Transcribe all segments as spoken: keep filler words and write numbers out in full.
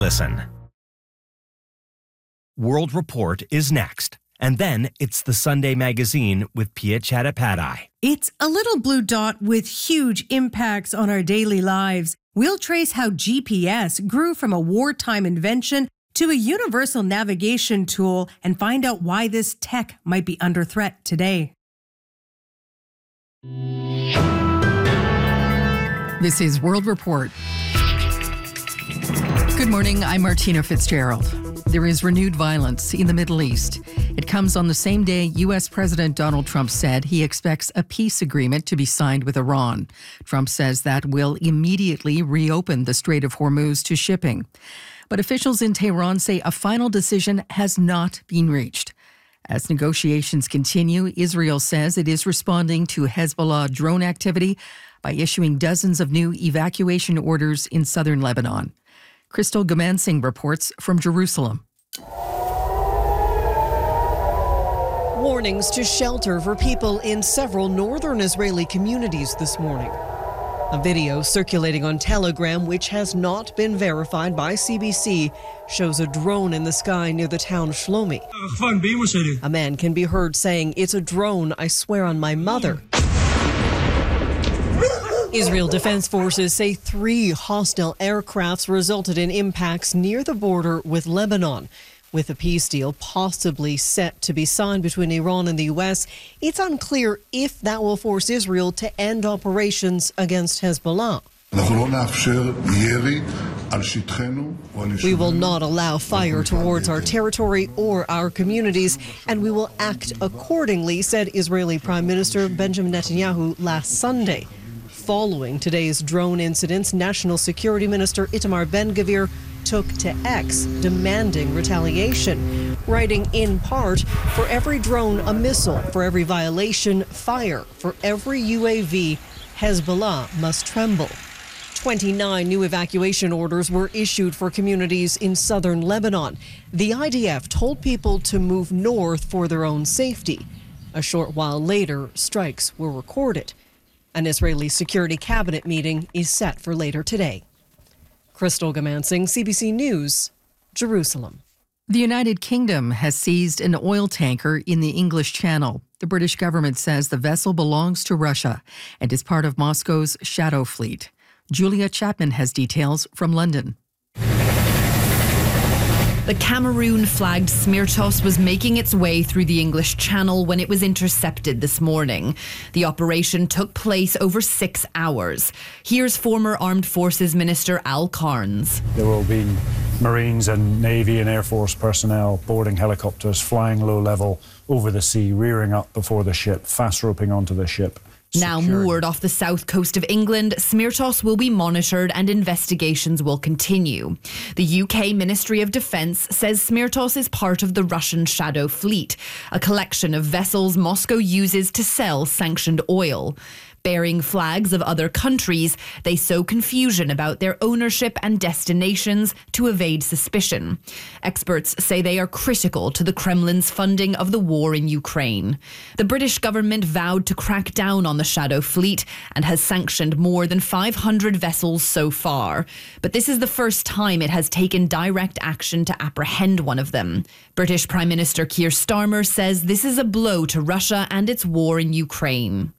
Listen. World Report is next. And then it's the Sunday Magazine with Pia Chattopadhyay. It's a little blue dot with huge impacts on our daily lives. We'll trace how G P S grew from a wartime invention to a universal navigation tool and find out why this tech might be under threat today. This is World Report. Good morning, I'm Martina Fitzgerald. There is renewed violence in the Middle East. It comes on the same day U S President Donald Trump said he expects a peace agreement to be signed with Iran. Trump says that will immediately reopen the Strait of Hormuz to shipping. But officials in Tehran say a final decision has not been reached. As negotiations continue, Israel says it is responding to Hezbollah drone activity by issuing dozens of new evacuation orders in southern Lebanon. Crystal Gamansing reports from Jerusalem. Warnings to shelter for people in several northern Israeli communities this morning. A video circulating on Telegram, which has not been verified by C B C, shows a drone in the sky near the town Shlomi. A man can be heard saying, "It's a drone, I swear on my mother." Israel Defense Forces say three hostile aircrafts resulted in impacts near the border with Lebanon. With a peace deal possibly set to be signed between Iran and the U S, it's unclear if that will force Israel to end operations against Hezbollah. We will not allow fire towards our territory or our communities, and we will act accordingly, said Israeli Prime Minister Benjamin Netanyahu last Sunday. Following today's drone incidents, National Security Minister Itamar Ben-Gvir took to X, demanding retaliation, writing in part, "For every drone, a missile. For every violation, fire. For every U A V, Hezbollah must tremble." twenty-nine new evacuation orders were issued for communities in southern Lebanon. The I D F told people to move north for their own safety. A short while later, strikes were recorded. An Israeli security cabinet meeting is set for later today. Crystal Gamansing, C B C News, Jerusalem. The United Kingdom has seized an oil tanker in the English Channel. The British government says the vessel belongs to Russia and is part of Moscow's Shadow Fleet. Julia Chapman has details from London. The Cameroon-flagged Smirtos was making its way through the English Channel when it was intercepted this morning. The operation took place over six hours. Here's former Armed Forces Minister Al Carnes. There will be Marines and Navy and Air Force personnel boarding helicopters, flying low level over the sea, rearing up before the ship, fast roping onto the ship. Now moored off the south coast of England, Smirtos will be monitored and investigations will continue. The U K Ministry of Defence says Smirtos is part of the Russian Shadow Fleet, a collection of vessels Moscow uses to sell sanctioned oil. Bearing flags of other countries, they sow confusion about their ownership and destinations to evade suspicion. Experts say they are critical to the Kremlin's funding of the war in Ukraine. The British government vowed to crack down on the Shadow Fleet and has sanctioned more than five hundred vessels so far. But this is the first time it has taken direct action to apprehend one of them. British Prime Minister Keir Starmer says this is a blow to Russia and its war in Ukraine.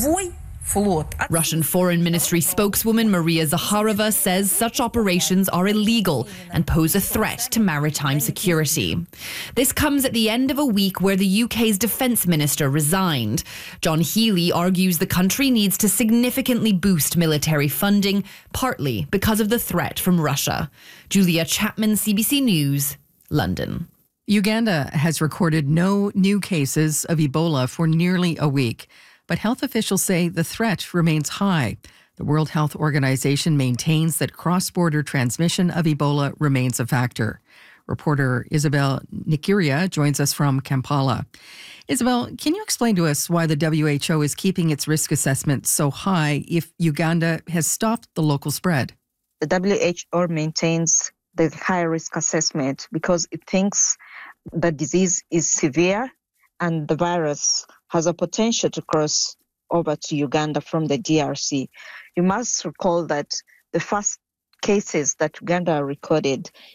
Russian Foreign Ministry spokeswoman Maria Zakharova says such operations are illegal and pose a threat to maritime security. This comes at the end of a week where the U K's defence minister resigned. John Healey argues the country needs to significantly boost military funding, partly because of the threat from Russia. Julia Chapman, C B C News, London. Uganda has recorded no new cases of Ebola for nearly a week. But health officials say the threat remains high. The World Health Organization maintains that cross-border transmission of Ebola remains a factor. Reporter Isabel Nikiria joins us from Kampala. Isabel, can you explain to us why the W H O is keeping its risk assessment so high if Uganda has stopped the local spread? The W H O maintains the high risk assessment because it thinks the disease is severe and the virus has a potential to cross over to Uganda from the D R C. You must recall that the first cases that Uganda recorded